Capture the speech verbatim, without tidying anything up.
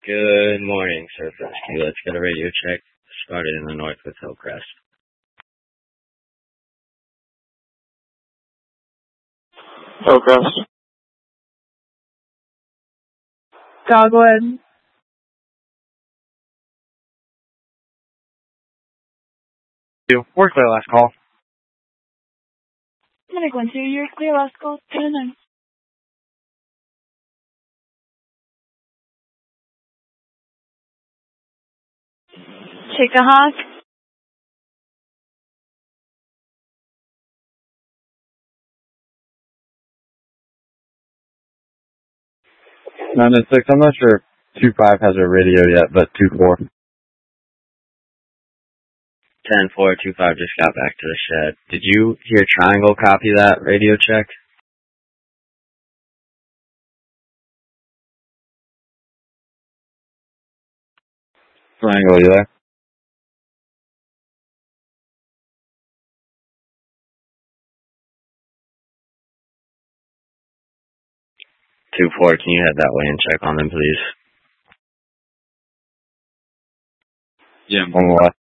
Good morning, Surf Rescue. Let's get a radio check. Started in the north with Hillcrest. Hillcrest. Dogwood. We're clear last call. Medic one two, you're clear last call. ten nine. Chickahawk. nine and six, I'm not sure if two five has a radio yet, but two four. ten four two five just got back to the shed. Did you hear Triangle copy that radio check? Triangle, you there? two four, can you head that way and check on them, please? Yeah, I'm on the left.